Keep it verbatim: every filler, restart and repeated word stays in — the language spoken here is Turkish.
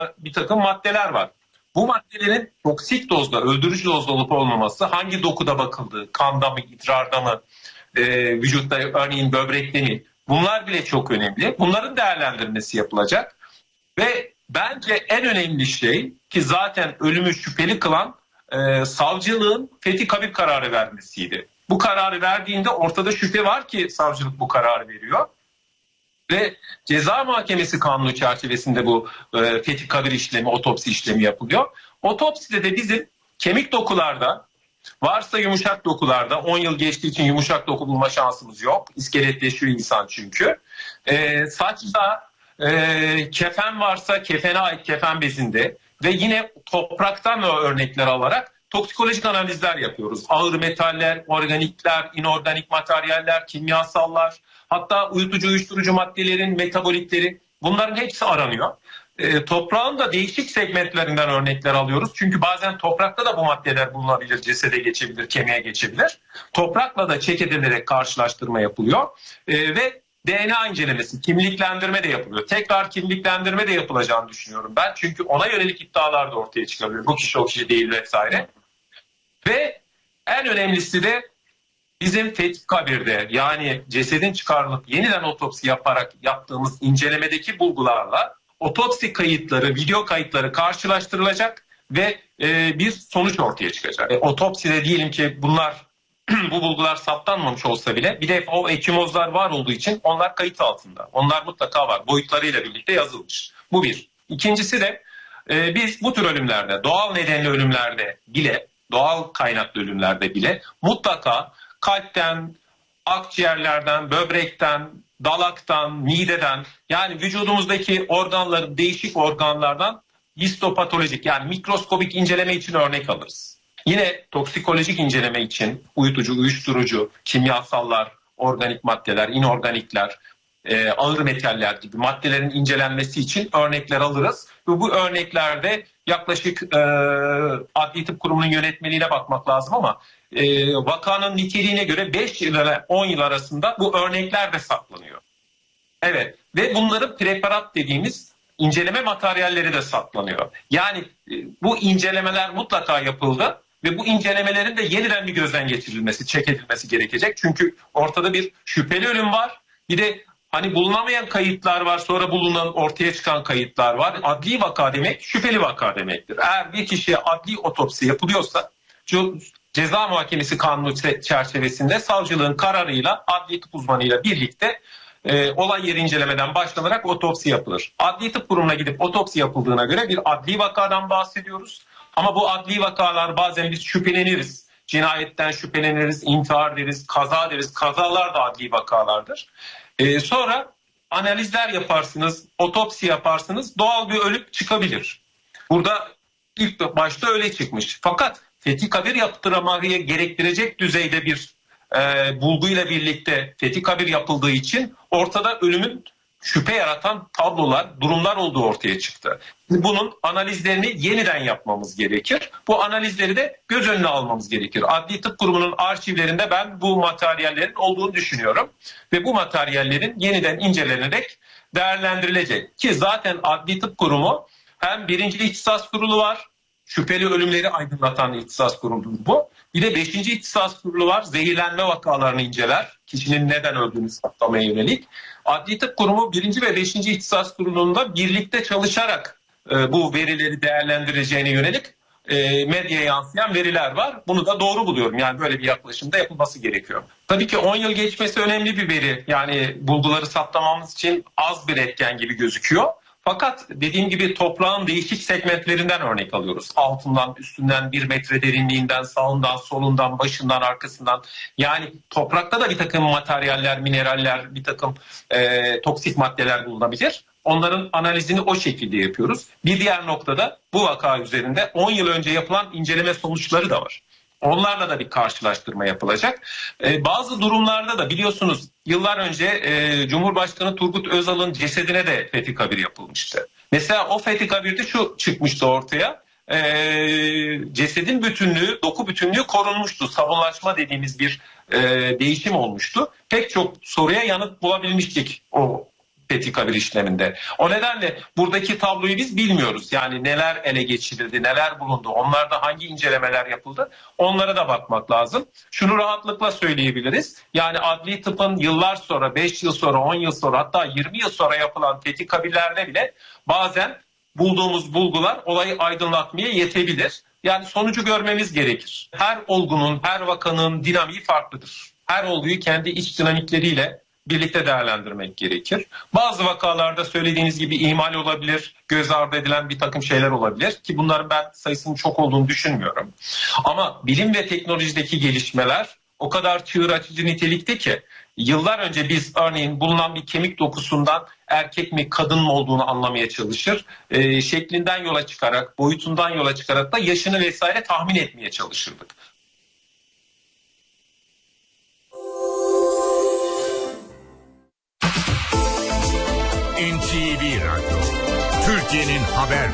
bir takım maddeler var. Bu maddelerin toksik dozda, öldürücü dozda olup olmaması, hangi dokuda bakıldığı, kanda mı, idrarda mı, e, vücutta örneğin böbrekte mi, bunlar bile çok önemli. Bunların değerlendirmesi yapılacak ve bence en önemli şey, ki zaten ölümü şüpheli kılan e, savcılığın fethi kabir kararı vermesiydi. Bu kararı verdiğinde ortada şüphe var ki savcılık bu kararı veriyor. Ve ceza mahkemesi kanunu çerçevesinde bu e, fethi kabir işlemi, otopsi işlemi yapılıyor. Otopside de bizim kemik dokularda, varsa yumuşak dokularda, on yıl geçtiği için yumuşak doku bulma şansımız yok. İskeletleşiyor insan çünkü. E, saçta e, kefen varsa kefene ait kefen bezinde ve yine topraktan örnekler alarak toksikolojik analizler yapıyoruz. Ağır metaller, organikler, inorganik materyaller, kimyasallar, hatta uyutucu uyuşturucu maddelerin metabolitleri, bunların hepsi aranıyor. E, toprağın da değişik segmentlerinden örnekler alıyoruz. Çünkü bazen toprakta da bu maddeler bulunabilir, cesede geçebilir, kemiğe geçebilir. Toprakla da çek edilerek karşılaştırma yapılıyor. E, ve D N A incelemesi, kimliklendirme de yapılıyor. Tekrar kimliklendirme de yapılacağını düşünüyorum ben. Çünkü ona yönelik iddialar da ortaya çıkabilir. Bu kişi o kişi değil vesaire. Ve en önemlisi de bizim fethi kabirde, yani cesedin çıkarılıp yeniden otopsi yaparak yaptığımız incelemedeki bulgularla otopsi kayıtları, video kayıtları karşılaştırılacak ve e, bir sonuç ortaya çıkacak. E, otopside diyelim ki bunlar bu bulgular saptanmamış olsa bile bir de o ekimozlar var olduğu için onlar kayıt altında. Onlar mutlaka var. Boyutlarıyla birlikte yazılmış. Bu bir. İkincisi de e, biz bu tür ölümlerde, doğal nedenli ölümlerde bile, doğal kaynaklı ölümlerde bile mutlaka kalpten, akciğerlerden, böbrekten, dalaktan, mideden, yani vücudumuzdaki organların, değişik organlardan histopatolojik, yani mikroskobik inceleme için örnek alırız. Yine toksikolojik inceleme için uyutucu, uyuşturucu, kimyasallar, organik maddeler, inorganikler, e, ağır metaller gibi maddelerin incelenmesi için örnekler alırız. Ve bu örneklerde yaklaşık e, Adli Tıp Kurumu'nun yönetmeliğine bakmak lazım ama e, vakanın niteliğine göre beş yıl ile on yıl arasında bu örnekler de saklanıyor. Evet, ve bunların preparat dediğimiz inceleme materyalleri de saklanıyor. Yani e, bu incelemeler mutlaka yapıldı ve bu incelemelerin de yeniden bir gözden geçirilmesi, check edilmesi gerekecek. Çünkü ortada bir şüpheli ölüm var. Bir de hani bulunamayan kayıtlar var, sonra bulunan, ortaya çıkan kayıtlar var. Adli vaka demek şüpheli vaka demektir. Eğer bir kişiye adli otopsi yapılıyorsa ceza muhakemesi kanunu çerçevesinde savcılığın kararıyla adli tıp uzmanıyla birlikte e, olay yeri incelemeden başlanarak otopsi yapılır. Adli tıp kurumuna gidip otopsi yapıldığına göre bir adli vakadan bahsediyoruz. Ama bu adli vakalar bazen biz şüpheleniriz. Cinayetten şüpheleniriz, intihar deriz, kaza deriz. Kazalar da adli vakalardır. Ee, sonra analizler yaparsınız, otopsi yaparsınız, doğal bir ölüm çıkabilir. Burada ilk başta öyle çıkmış. Fakat fethi kabir yaptırmayı gerektirecek düzeyde bir e, bulguyla birlikte fethi kabir yapıldığı için ortada ölümün şüphe yaratan tablolar, durumlar olduğu ortaya çıktı. Bunun analizlerini yeniden yapmamız gerekir. Bu analizleri de göz önüne almamız gerekir. Adli Tıp Kurumu'nun arşivlerinde ben bu materyallerin olduğunu düşünüyorum. Ve bu materyallerin yeniden incelenerek değerlendirilecek. Ki zaten Adli Tıp Kurumu hem birinci ihtisas kurulu var. Şüpheli ölümleri aydınlatan ihtisas kurulu bu. Bir de beşinci ihtisas kurulu var. Zehirlenme vakalarını inceler. Kişinin neden öldüğünü saptamaya yönelik. Adli Tıp Kurumu birinci ve beşinci ihtisas kurulunda birlikte çalışarak e, bu verileri değerlendireceğine yönelik e, medyaya yansıyan veriler var. Bunu da doğru buluyorum. Yani böyle bir yaklaşımda yapılması gerekiyor. Tabii ki on yıl geçmesi önemli bir veri. Yani bulguları saptamamız için az bir etken gibi gözüküyor. Fakat dediğim gibi toprağın değişik segmentlerinden örnek alıyoruz. Altından, üstünden, bir metre derinliğinden, sağından, solundan, başından, arkasından. Yani toprakta da bir takım materyaller, mineraller, bir takım e, toksik maddeler bulunabilir. Onların analizini o şekilde yapıyoruz. Bir diğer noktada bu vaka üzerinde on yıl önce yapılan inceleme sonuçları da var. Onlarla da bir karşılaştırma yapılacak. Ee, bazı durumlarda da biliyorsunuz yıllar önce e, Cumhurbaşkanı Turgut Özal'ın cesedine de fethi kabir yapılmıştı. Mesela o fethi kabirde şu çıkmıştı ortaya. E, cesedin bütünlüğü, doku bütünlüğü korunmuştu. Sabunlaşma dediğimiz bir e, değişim olmuştu. Pek çok soruya yanıt bulabilmiştik o fethi kabir işleminde. O nedenle buradaki tabloyu biz bilmiyoruz. Yani neler ele geçirildi, neler bulundu, onlarda hangi incelemeler yapıldı, onlara da bakmak lazım. Şunu rahatlıkla söyleyebiliriz. Yani adli tıpın yıllar sonra, beş yıl sonra, on yıl sonra, hatta yirmi yıl sonra yapılan fethi kabirlerde bile bazen bulduğumuz bulgular olayı aydınlatmaya yetebilir. Yani sonucu görmemiz gerekir. Her olgunun, her vakanın dinamiği farklıdır. Her olguyu kendi iç dinamikleriyle birlikte değerlendirmek gerekir. Bazı vakalarda söylediğiniz gibi ihmal olabilir, göz ardı edilen bir takım şeyler olabilir ki bunların ben sayısının çok olduğunu düşünmüyorum. Ama bilim ve teknolojideki gelişmeler o kadar çığır açıcı nitelikte ki yıllar önce biz örneğin bulunan bir kemik dokusundan erkek mi kadın mı olduğunu anlamaya çalışır. E, şeklinden yola çıkarak, boyutundan yola çıkarak da yaşını vesaire tahmin etmeye çalışırdık. N T V Radyo, Türkiye'nin haber